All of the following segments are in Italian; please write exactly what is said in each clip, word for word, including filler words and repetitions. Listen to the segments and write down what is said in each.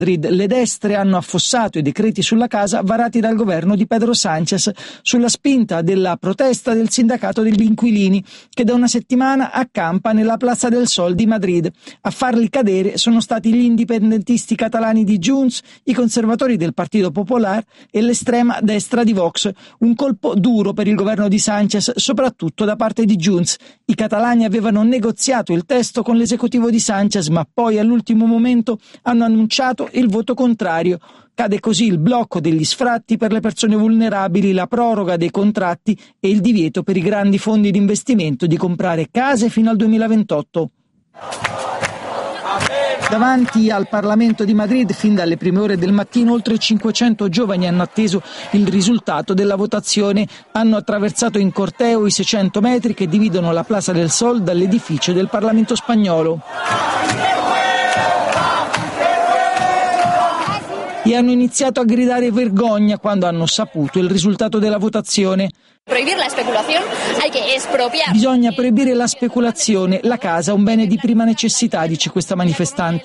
Le destre hanno affossato i decreti sulla casa varati dal governo di Pedro Sánchez sulla spinta della protesta del sindacato degli inquilini che da una settimana accampa nella Plaza del Sol di Madrid. A farli cadere sono stati gli indipendentisti catalani di Junts, i conservatori del Partito Popular e l'estrema destra di Vox. Un colpo duro per il governo di Sánchez, soprattutto da parte di Junts. I catalani avevano negoziato il testo con l'esecutivo di Sánchez, ma poi all'ultimo momento hanno annunciato il voto contrario. Cade così il blocco degli sfratti per le persone vulnerabili, la proroga dei contratti e il divieto per i grandi fondi di investimento di comprare case fino al duemilaventotto. Davanti al Parlamento di Madrid, fin dalle prime ore del mattino, oltre cinquecento giovani hanno atteso il risultato della votazione. Hanno attraversato in corteo i seicento metri che dividono la Plaza del Sol dall'edificio del Parlamento spagnolo. E hanno iniziato a gridare vergogna quando hanno saputo il risultato della votazione. Bisogna proibire la speculazione. La casa è un bene di prima necessità, dice questa manifestante.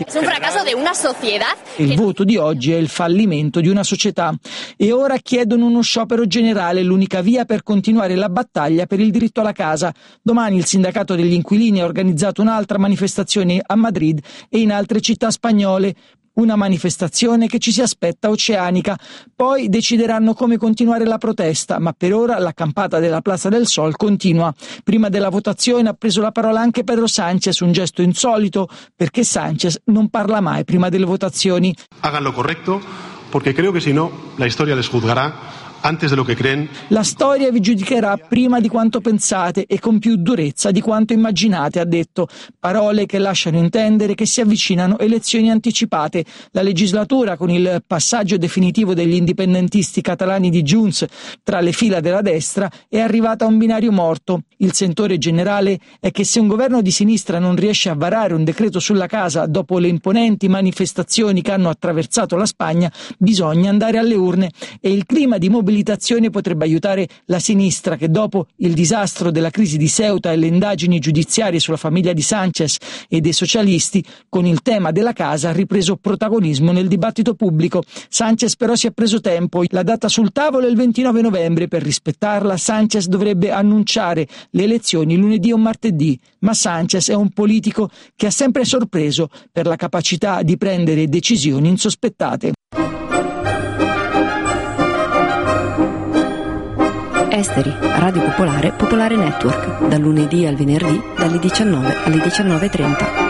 Il voto di oggi è il fallimento di una società. E ora chiedono uno sciopero generale, l'unica via per continuare la battaglia per il diritto alla casa. Domani il sindacato degli inquilini ha organizzato un'altra manifestazione a Madrid e in altre città spagnole. Una manifestazione che ci si aspetta oceanica. Poi decideranno come continuare la protesta, ma per ora la campata della Plaza del Sol continua. Prima della votazione ha preso la parola anche Pedro Sánchez, un gesto insolito perché Sánchez non parla mai prima delle votazioni. Hagan lo correcto, porque creo que si no la storia les juzgará. Antes de lo que creen. La storia vi giudicherà prima di quanto pensate e con più durezza di quanto immaginate, ha detto. Parole che lasciano intendere che si avvicinano elezioni anticipate. La legislatura, con il passaggio definitivo degli indipendentisti catalani di Junts tra le fila della destra, è arrivata a un binario morto. Il sentore generale è che se un governo di sinistra non riesce a varare un decreto sulla casa dopo le imponenti manifestazioni che hanno attraversato la Spagna, bisogna andare alle urne e il clima di mobilitazione potrebbe aiutare la sinistra che dopo il disastro della crisi di Ceuta e le indagini giudiziarie sulla famiglia di Sánchez e dei socialisti, con il tema della casa ha ripreso protagonismo nel dibattito pubblico. Sánchez però si è preso tempo. La data sul tavolo è il ventinove novembre. Per rispettarla Sánchez dovrebbe annunciare le elezioni lunedì o martedì, ma Sánchez è un politico che ha sempre sorpreso per la capacità di prendere decisioni insospettate. Esteri, Radio Popolare, Popolare Network, dal lunedì al venerdì, dalle diciannove alle diciannove e trenta.